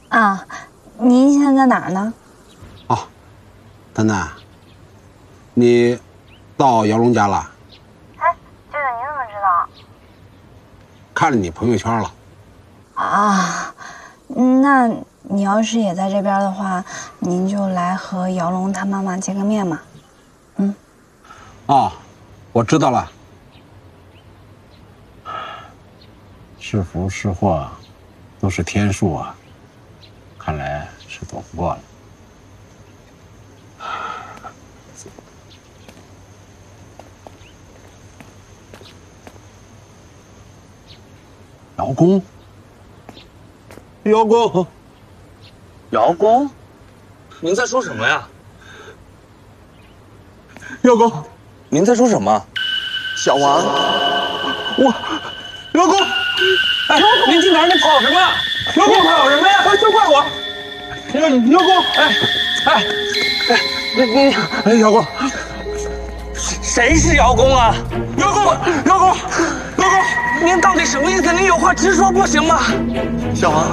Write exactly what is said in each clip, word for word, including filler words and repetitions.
啊，您现在在哪儿呢？ 哦，丹丹，你到姚龙家了？ 哎，舅舅，你怎么知道？ 看着你朋友圈了。 啊，那你要是也在这边的话，您就来和姚龙他妈妈见个面嘛。嗯。 哦，我知道了。是福是祸，都是天数啊。看来是躲不过了。姚公，姚公， 姚公，您在说什么呀？ 姚公， 您在说什么？ 小王， 我，姚公， 哎，您去哪儿？你跑什么？ 姚公跑什么呀？ 快救快我！姚姚公， 哎，哎，哎，你你， 哎，姚公， 谁是姚公啊？ 姚公，姚公，姚公， 您到底什么意思？您有话直说不行吗？ 小王，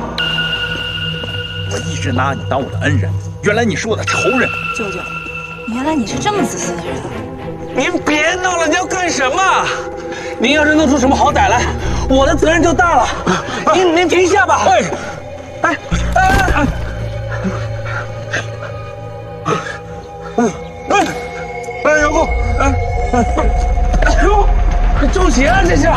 我一直拿你当我的恩人，原来你是我的仇人。 舅舅，原来你是这么自私的人。 您别闹了，您要干什么？您要是弄出什么好歹来，我的责任就大了。您您停下吧。哎，哎哎哎！ 哎，哎，姚公，哎哎呦，这中邪了这是！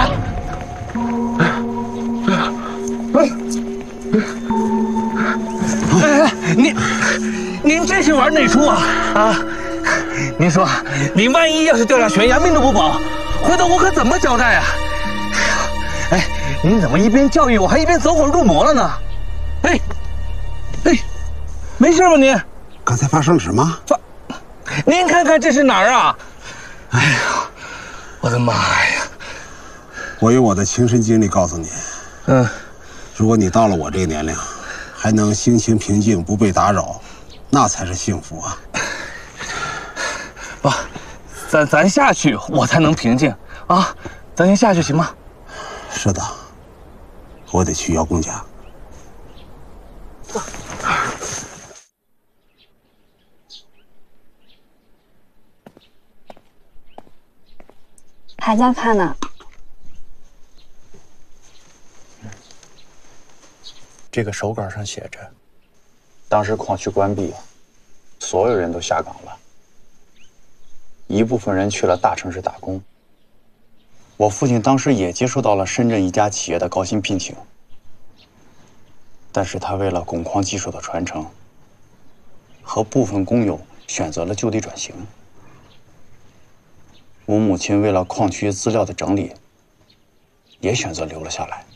哎哎，您您这是玩哪出啊？啊！您说，您万一要是掉下悬崖，命都不保，回头我可怎么交代啊？哎，您怎么一边教育我，还一边走火入魔了呢？哎，哎，没事吧您？ 刚才发生了什么？ 发，您看看这是哪儿啊？哎呀，我的妈呀！ 我有我的亲身经历告诉你， 嗯， 如果你到了我这个年龄，还能心情平静，不被打扰，那才是幸福啊！ 不，咱咱下去，我才能平静啊！咱先下去行吗？ 是的，我得去姚公家。 还在看呢。 这个手稿上写着，当时矿区关闭，所有人都下岗了，一部分人去了大城市打工。我父亲当时也接收到了深圳一家企业的高薪聘请，但是他为了汞矿技术的传承，和部分工友选择了就地转型。我母亲为了矿区资料的整理，也选择留了下来。